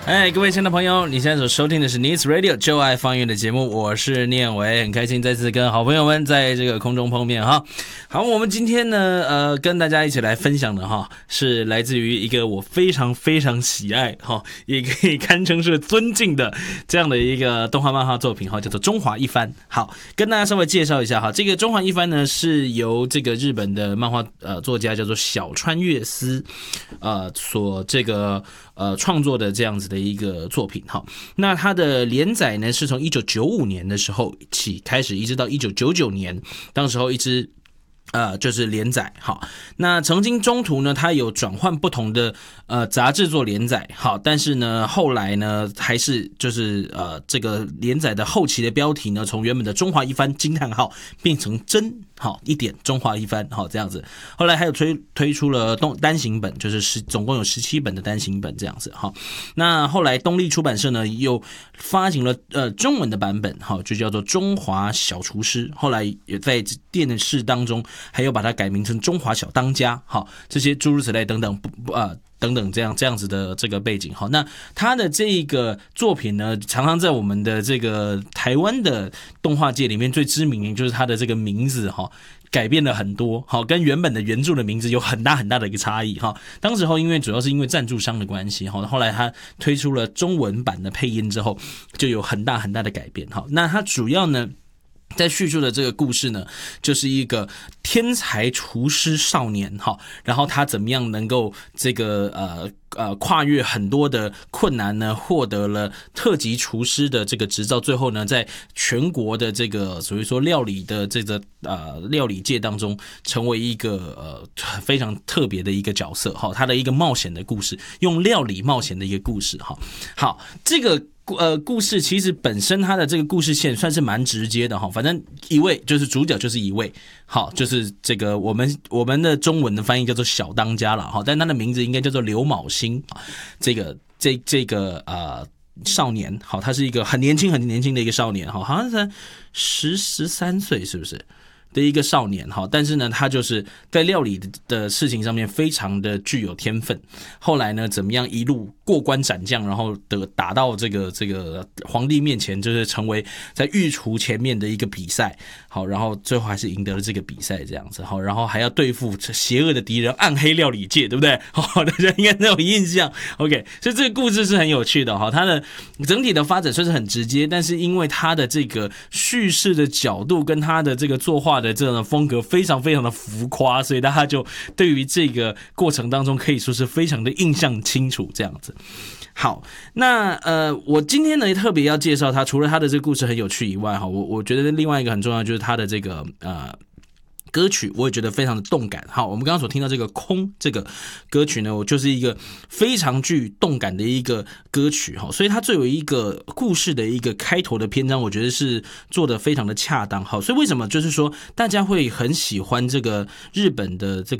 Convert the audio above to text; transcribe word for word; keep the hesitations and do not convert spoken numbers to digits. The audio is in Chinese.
哎，各位亲爱的朋友，你现在所收听的是 Needs Radio 就爱放音乐的节目，我是念维，很开心再次跟好朋友们在这个空中碰面哈。好，我们今天呢，呃，跟大家一起来分享的哈，是来自于一个我非常非常喜爱哈，也可以堪称是尊敬的这样的一个动画漫画作品哈，叫做《中华一番》。好，跟大家稍微介绍一下哈，这个《中华一番》呢是由这个日本的漫画呃作家叫做小川悦司呃所这个呃创作的这样子的一个作品哈。那它的连载呢是从一九九五年的时候起开始，一直到一九九九年，当时候一直呃，就是连载好，那曾经中途呢，它有转换不同的呃杂志做连载好，但是呢，后来呢，还是就是呃这个连载的后期的标题呢，从原本的中华一番惊叹号变成真好一点中华一番好这样子，后来还有推推出了动单行本，就是十总共有十七本的单行本这样子好，那后来东立出版社呢又发行了呃中文的版本好，就叫做中华小厨师，后来也在电视当中。还有把它改名成中华小当家，好，这些诸如此类等等，不呃等等这样这样子的这个背景，好，那他的这个作品呢，常常在我们的这个台湾的动画界里面最知名的就是他的这个名字哈。改变了很多，好，跟原本的原著的名字有很大很大的一个差异哈。当时候因为主要是因为赞助商的关系哈，后来他推出了中文版的配音之后，就有很大很大的改变哈。那他主要呢？在叙述的这个故事呢，就是一个天才厨师少年哈，然后他怎么样能够这个呃呃跨越很多的困难呢，获得了特级厨师的这个执照，最后呢，在全国的这个所谓说料理的这个呃料理界当中，成为一个呃非常特别的一个角色哈，他的一个冒险的故事，用料理冒险的一个故事哈。好，这个。呃，故事其实本身它的这个故事线算是蛮直接的哈，反正一位就是主角就是一位，好，就是这个我们我们的中文的翻译叫做小当家了哈，但他的名字应该叫做刘昴星，这个这这个呃少年，好，他是一个很年轻很年轻的一个少年哈，好像才十十三岁是不是？的一个少年哈，但是呢，他就是在料理的事情上面非常的具有天分。后来呢，怎么样一路过关斩将，然后得打到这个这个皇帝面前，就是成为在御厨前面的一个比赛。好，然后最后还是赢得了这个比赛这样子。好，然后还要对付邪恶的敌人暗黑料理界，对不对？好，大家应该都有印象。OK， 所以这个故事是很有趣的哈。它的整体的发展算是很直接，但是因为它的这个叙事的角度跟它的这个作画的这样的风格非常非常的浮夸，所以大家就对于这个过程当中可以说是非常的印象清楚这样子。好，那呃，我今天呢特别要介绍他，除了他的这个故事很有趣以外，哈，我我觉得另外一个很重要就是他的这个呃。歌曲我也觉得非常的动感。好，我们刚刚所听到这个空这个歌曲呢，我就是一个非常具动感的一个歌曲哈，所以它作为一个故事的一个开头的篇章，我觉得是做得非常的恰当。好，所以为什么就是说大家会很喜欢这个日本的这个